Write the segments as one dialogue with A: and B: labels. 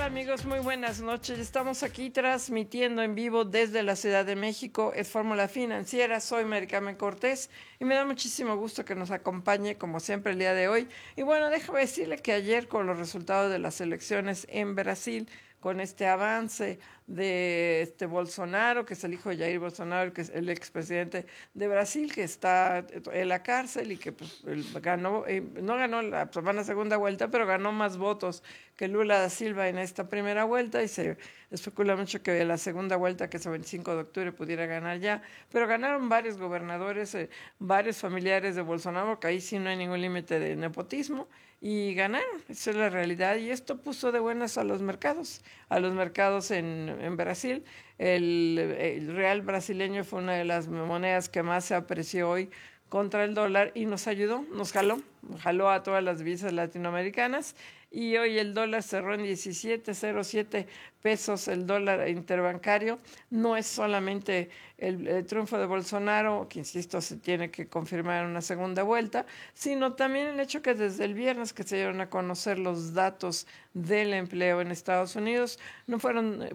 A: amigos? Muy buenas noches. Estamos aquí transmitiendo en vivo desde la Ciudad de México. Es Fórmula Financiera. Soy Mari Carmen Cortés y me da muchísimo gusto que nos acompañe como siempre el día de hoy. Y bueno, déjame decirle que ayer con los resultados de las elecciones en Brasil, con este avance de Bolsonaro, que es el hijo de Jair Bolsonaro, que es el expresidente de Brasil, que está en la cárcel y que pues, ganó, no ganó la segunda vuelta, pero ganó más votos que Lula da Silva en esta primera vuelta, y se especula mucho que la segunda vuelta, que es el 25 de octubre, pudiera ganar ya, pero ganaron varios gobernadores, varios familiares de Bolsonaro, que ahí sí no hay ningún límite de nepotismo, y ganaron, esa es la realidad, y esto puso de buenas a los mercados en Brasil. El real brasileño fue una de las monedas que más se apreció hoy contra el dólar y nos ayudó, nos jaló a todas las divisas latinoamericanas, y hoy el dólar cerró en 17.07 pesos el dólar interbancario. No es solamente el triunfo de Bolsonaro, que insisto se tiene que confirmar en una segunda vuelta, sino también el hecho que desde el viernes que se dieron a conocer los datos del empleo en Estados Unidos no fueron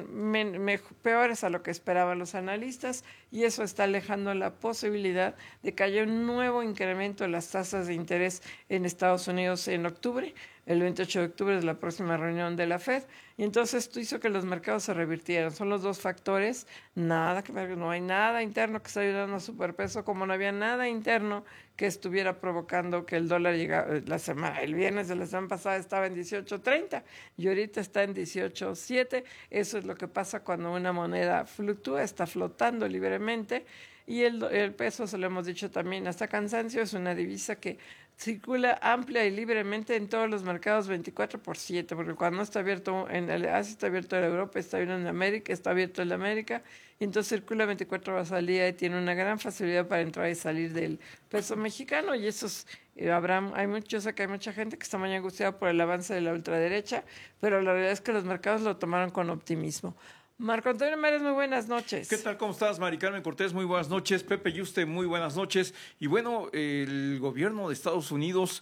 A: peores a lo que esperaban los analistas, y eso está alejando la posibilidad de que haya un nuevo incremento de las tasas de interés en Estados Unidos en octubre. El 28 de octubre es la próxima reunión de la Fed, y entonces esto hizo que los mercados se revirtieran. Son los dos factores, no hay nada interno que esté ayudando a superpeso, como no había nada interno que estuviera provocando que el dólar llegara. El viernes de la semana pasada estaba en 18.30 y ahorita está en 18.07. Eso es lo que pasa cuando una moneda fluctúa, está flotando libremente. Y el peso, se lo hemos dicho también hasta cansancio, es una divisa que circula amplia y libremente en todos los mercados 24/7, porque cuando está abierto en el Asia, está abierto en Europa, está abierto en América, está abierto en América, y entonces circula 24 horas al día y tiene una gran facilidad para entrar y salir del peso mexicano. Y eso es, yo sé que hay mucha gente que está muy angustiada por el avance de la ultraderecha, pero la realidad es que los mercados lo tomaron con optimismo. Marco Antonio Mares, muy buenas noches.
B: ¿Qué tal? ¿Cómo estás, Mari Carmen Cortés? Muy buenas noches. Pepe Yuste, muy buenas noches. Y bueno, el gobierno de Estados Unidos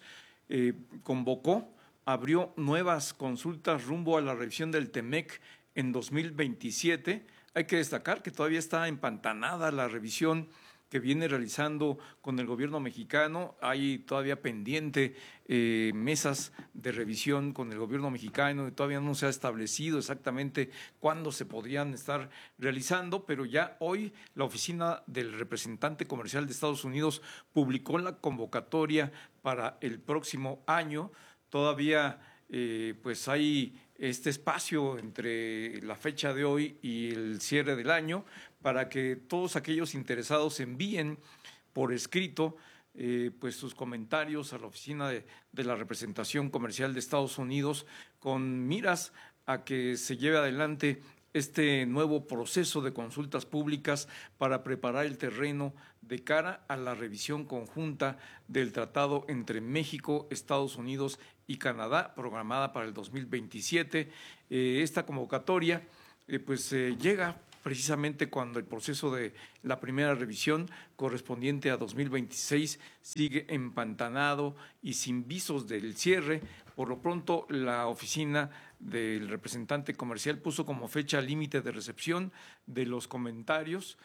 B: abrió nuevas consultas rumbo a la revisión del TEMEC en 2027. Hay que destacar que todavía está empantanada la revisión que viene realizando con el gobierno mexicano. Hay todavía pendiente mesas de revisión con el gobierno mexicano, y todavía no se ha establecido exactamente cuándo se podrían estar realizando, pero ya hoy la oficina del representante comercial de Estados Unidos publicó la convocatoria para el próximo año. Todavía pues hay este espacio entre la fecha de hoy y el cierre del año para que todos aquellos interesados envíen por escrito pues sus comentarios a la oficina de la representación comercial de Estados Unidos, con miras a que se lleve adelante este nuevo proceso de consultas públicas para preparar el terreno de cara a la revisión conjunta del tratado entre México, Estados Unidos y Canadá, programada para el 2027. Esta convocatoria llega precisamente cuando el proceso de la primera revisión correspondiente a 2026 sigue empantanado y sin visos del cierre. Por lo pronto, la oficina del representante comercial puso como fecha límite de recepción de los comentarios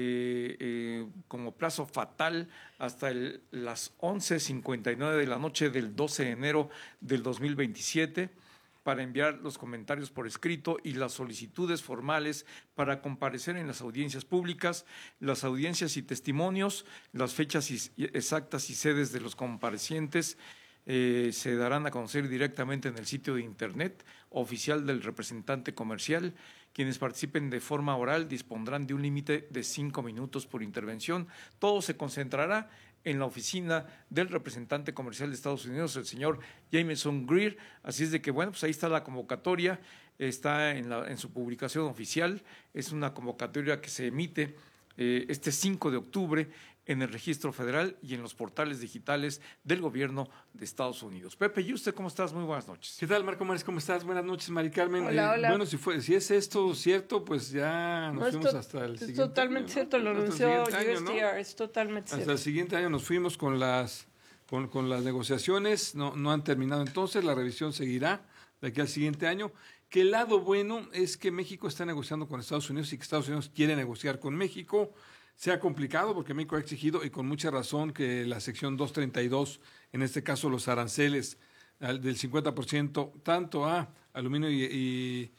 B: como plazo fatal hasta las 11:59 de la noche del 12 de enero del 2027. Para enviar los comentarios por escrito y las solicitudes formales para comparecer en las audiencias públicas, las audiencias y testimonios, las fechas exactas y sedes de los comparecientes se darán a conocer directamente en el sitio de internet oficial del representante comercial. Quienes participen de forma oral dispondrán de un límite de 5 minutos por intervención. Todo se concentrará en la oficina del representante comercial de Estados Unidos, el señor Jameson Greer. Así es de que, bueno, pues ahí está la convocatoria, está en su publicación oficial. Es una convocatoria que se emite este 5 de octubre en el Registro Federal y en los portales digitales del gobierno de Estados Unidos. Pepe, ¿y usted cómo estás? Muy buenas noches.
C: ¿Qué tal, Marco Mares? ¿Cómo estás? Buenas noches, Mari Carmen.
A: Hola, hola.
C: Bueno, si es esto cierto, pues ya nos fuimos hasta el siguiente año.
A: Es totalmente cierto, lo anunció USTR, es totalmente cierto.
C: Hasta el siguiente año nos fuimos con las negociaciones, no han terminado entonces, la revisión seguirá de aquí al siguiente año. Que el lado bueno es que México está negociando con Estados Unidos y que Estados Unidos quiere negociar con México. Se ha complicado porque México ha exigido, y con mucha razón, que la sección 232, en este caso los aranceles del 50%, tanto a aluminio y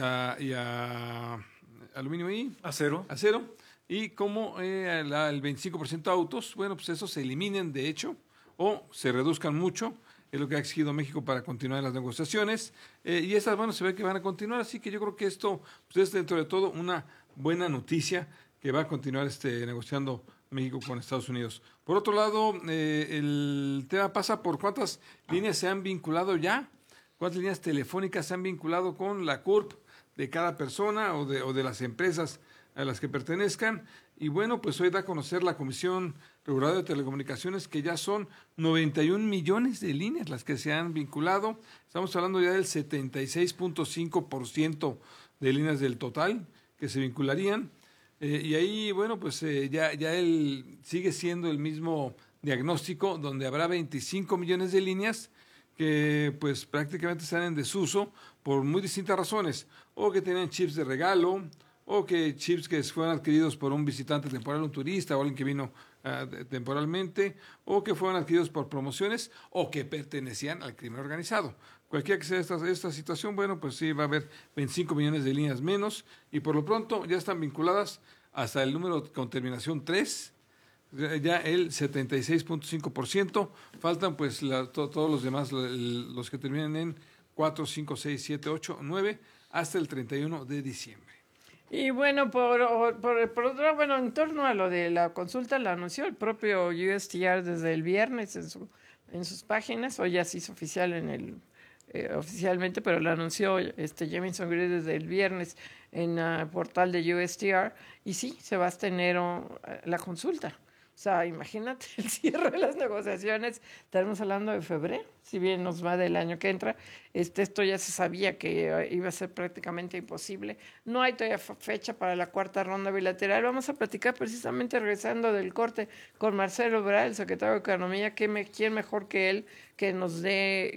C: aluminio y
B: acero,
C: y como el 25% a autos, bueno, pues esos se eliminen de hecho o se reduzcan mucho. Es lo que ha exigido México para continuar las negociaciones. Y estas, bueno, se ve que van a continuar, así que yo creo que esto pues, es dentro de todo una buena noticia que va a continuar negociando México con Estados Unidos. Por otro lado, el tema pasa por cuántas líneas se han vinculado ya, cuántas líneas telefónicas se han vinculado con la CURP de cada persona o de las empresas a las que pertenezcan. Y bueno, pues hoy da a conocer la Comisión Reguladora de Telecomunicaciones que ya son 91 millones de líneas las que se han vinculado. Estamos hablando ya del 76.5% de líneas del total que se vincularían. Y ahí, bueno, pues ya él sigue siendo el mismo diagnóstico, donde habrá 25 millones de líneas que pues prácticamente están en desuso por muy distintas razones, o que tienen chips de regalo, o que chips que fueron adquiridos por un visitante temporal, un turista o alguien que vino temporalmente, o que fueron adquiridos por promociones, o que pertenecían al crimen organizado. Cualquiera que sea esta situación, bueno, pues sí va a haber 25 millones de líneas menos, y por lo pronto ya están vinculadas hasta el número con terminación 3, ya el 76.5%, faltan pues todos los demás, los que terminan en 4, 5, 6, 7, 8, 9, hasta el 31 de diciembre.
A: Y bueno, por otro lado, bueno, en torno a lo de la consulta, la anunció el propio USTR desde el viernes en sus páginas. Hoy ya se hizo oficial oficialmente, pero la anunció Jamieson Gray desde el viernes en el portal de USTR. Y sí, se va a tener la consulta. O sea, imagínate el cierre de las negociaciones. Estaremos hablando de febrero, si bien nos va del año que entra. Esto ya se sabía que iba a ser prácticamente imposible. No hay todavía fecha para la cuarta ronda bilateral. Vamos a platicar precisamente regresando del corte con Marcelo Ebrard, el secretario de Economía. ¿Quién mejor que él que nos dé?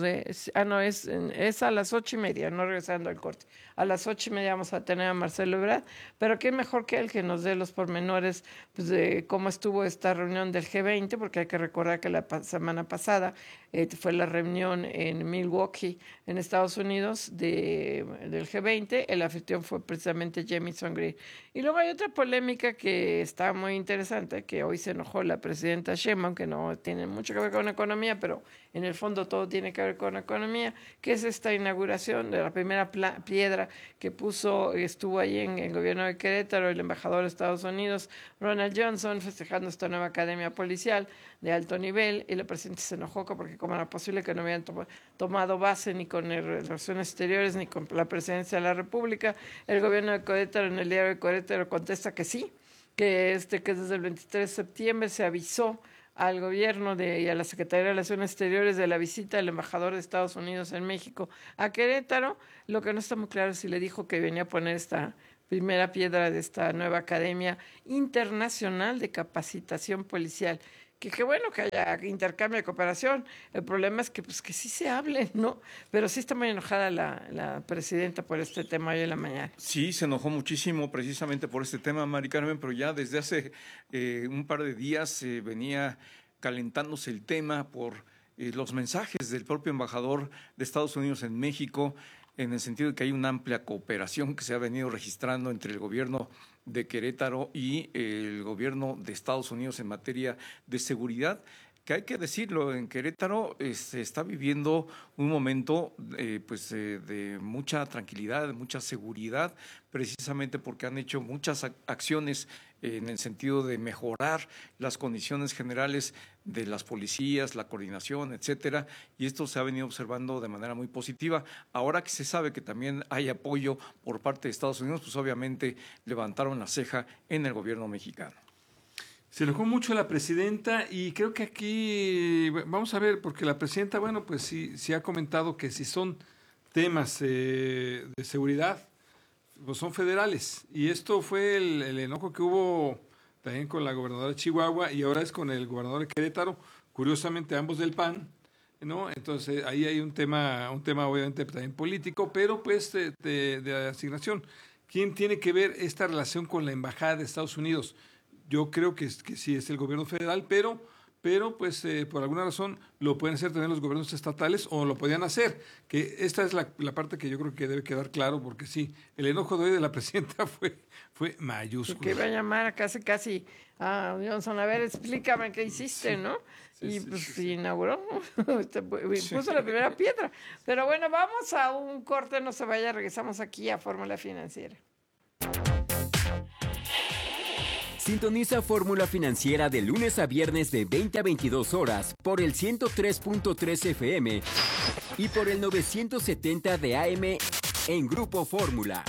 A: No, es a las 8:30, no regresando al corte. A las 8:30 vamos a tener a Marcelo Ebrard, pero ¿quién mejor que él que nos dé los pormenores pues, de cómo estuvo esta reunión del G20? Porque hay que recordar que la semana pasada fue la reunión en Milwaukee, en Estados Unidos, del G20. El anfitrión fue precisamente Jamieson Gray. Y luego hay otra polémica que está muy interesante, que hoy se enojó la presidenta Sheinbaum, que no tiene mucho que ver con economía, pero en el fondo todo tiene que ver con economía, que es esta inauguración de la primera piedra que estuvo ahí en el gobierno de Querétaro, el embajador de Estados Unidos, Ronald Johnson, festejando esta nueva academia policial de alto nivel, y la presidenta se enojó porque como era posible que no habían tomado base ni con Relaciones Exteriores ni con la presidencia de la República. El gobierno de Querétaro, en el diario de Querétaro, contesta que sí, que desde el 23 de septiembre se avisó al gobierno y a la Secretaría de Relaciones Exteriores de la visita del embajador de Estados Unidos en México a Querétaro. Lo que no está muy claro es si le dijo que venía a poner esta primera piedra de esta nueva Academia Internacional de Capacitación Policial. Que bueno que haya intercambio de cooperación. El problema es que sí se hable, ¿no? Pero sí está muy enojada la presidenta por este tema hoy en la mañana.
B: Sí, se enojó muchísimo precisamente por este tema, Mari Carmen, pero ya desde hace un par de días venía calentándose el tema por los mensajes del propio embajador de Estados Unidos en México, en el sentido de que hay una amplia cooperación que se ha venido registrando entre el gobierno de Querétaro y el gobierno de Estados Unidos en materia de seguridad, que hay que decirlo, en Querétaro se está viviendo un momento de mucha tranquilidad, de mucha seguridad, precisamente porque han hecho muchas acciones en el sentido de mejorar las condiciones generales de las policías, la coordinación, etcétera, y esto se ha venido observando de manera muy positiva. Ahora que se sabe que también hay apoyo por parte de Estados Unidos, pues obviamente levantaron la ceja en el gobierno mexicano.
C: Se enojó mucho la presidenta y creo que aquí, vamos a ver, porque la presidenta, bueno, pues sí ha comentado que si son temas de seguridad, pues son federales. Y esto fue el enojo que hubo también con la gobernadora de Chihuahua y ahora es con el gobernador de Querétaro, curiosamente ambos del PAN, ¿no? Entonces ahí hay un tema obviamente también político, pero pues de asignación. ¿Quién tiene que ver esta relación con la Embajada de Estados Unidos? Yo creo que sí es el gobierno federal, pero pues por alguna razón lo pueden hacer también los gobiernos estatales o lo podían hacer, que esta es la parte que yo creo que debe quedar claro, porque sí, el enojo de hoy de la presidenta fue mayúsculo.
A: Que iba a llamar casi a Johnson, a ver, explícame qué hiciste, ¿no? Sí. Inauguró, puso la primera piedra. Pero bueno, vamos a un corte, no se vaya, regresamos aquí a Fórmula Financiera.
D: Sintoniza Fórmula Financiera de lunes a viernes de 20 a 22 horas por el 103.3 FM y por el 970 de AM en Grupo Fórmula.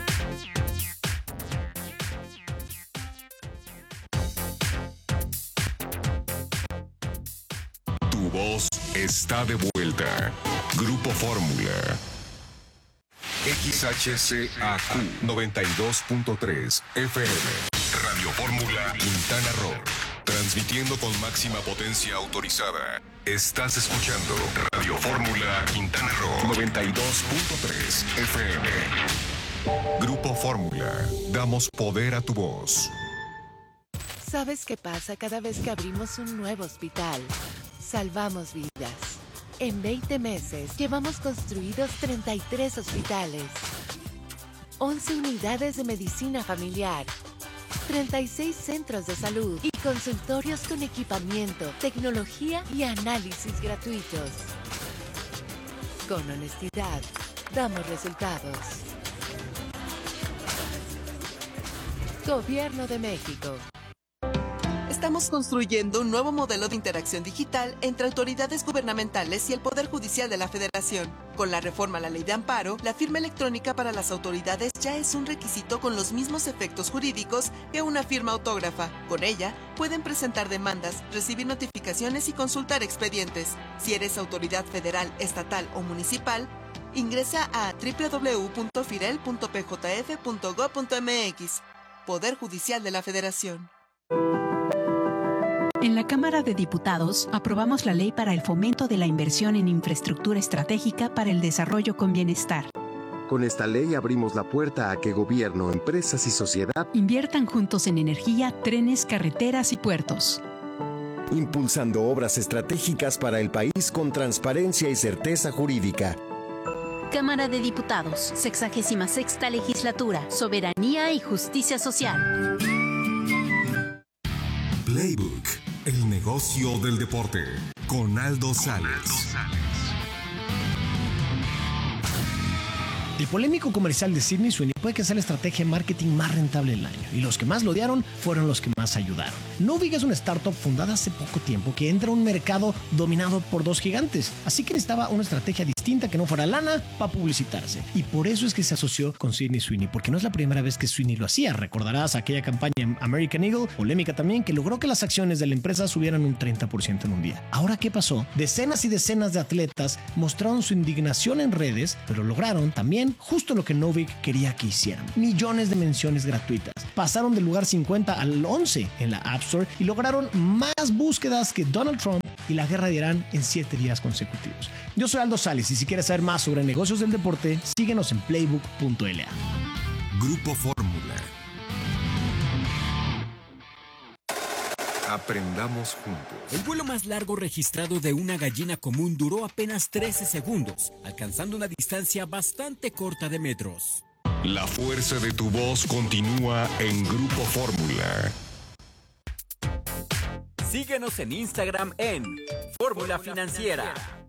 E: Tu voz está de vuelta. Grupo Fórmula. XHCAQ 92.3 FM. Radio Fórmula Quintana Roo. Transmitiendo con máxima potencia autorizada. Estás escuchando Radio Fórmula Quintana Roo 92.3 FM. Grupo Fórmula. Damos poder a tu voz.
F: ¿Sabes qué pasa cada vez que abrimos un nuevo hospital? Salvamos vidas. En 20 meses llevamos construidos 33 hospitales, 11 unidades de medicina familiar, 36 centros de salud y consultorios con equipamiento, tecnología y análisis gratuitos. Con honestidad, damos resultados. Gobierno de México.
G: Estamos construyendo un nuevo modelo de interacción digital entre autoridades gubernamentales y el Poder Judicial de la Federación. Con la reforma a la Ley de Amparo, la firma electrónica para las autoridades ya es un requisito con los mismos efectos jurídicos que una firma autógrafa. Con ella, pueden presentar demandas, recibir notificaciones y consultar expedientes. Si eres autoridad federal, estatal o municipal, ingresa a www.firel.pjf.gov.mx. Poder Judicial de la Federación.
H: En la Cámara de Diputados aprobamos la Ley para el Fomento de la Inversión en Infraestructura Estratégica para el Desarrollo con Bienestar.
I: Con esta ley abrimos la puerta a que gobierno, empresas y sociedad
H: inviertan juntos en energía, trenes, carreteras y puertos.
I: Impulsando obras estratégicas para el país con transparencia y certeza jurídica.
J: Cámara de Diputados, 66ª Legislatura, Soberanía y Justicia Social.
E: Playbook, el negocio del deporte, con Aldo Sales.
K: El polémico comercial de Sydney Sweeney puede que sea la estrategia de marketing más rentable del año, y los que más lo odiaron fueron los que más ayudaron. Novig es una startup fundada hace poco tiempo que entra a un mercado dominado por dos gigantes, así que necesitaba una estrategia distinta que no fuera lana para publicitarse, y por eso es que se asoció con Sydney Sweeney, porque no es la primera vez que Sweeney lo hacía. Recordarás aquella campaña en American Eagle, polémica también, que logró que las acciones de la empresa subieran un 30% en un día. Ahora, ¿qué pasó? Decenas y decenas de atletas mostraron su indignación en redes, pero lograron también justo lo que Novig quería que hicieran: millones de menciones gratuitas. Pasaron del lugar 50 al 11 en la App Store y lograron más búsquedas que Donald Trump y la guerra de Irán en 7 días consecutivos. Yo soy Aldo Sales, y si quieres saber más sobre negocios del deporte, síguenos en playbook.la.
E: Grupo Fórmula. Aprendamos juntos.
D: El vuelo más largo registrado de una gallina común duró apenas 13 segundos, alcanzando una distancia bastante corta de metros.
E: La fuerza de tu voz continúa en Grupo Fórmula.
D: Síguenos en Instagram en Fórmula Financiera.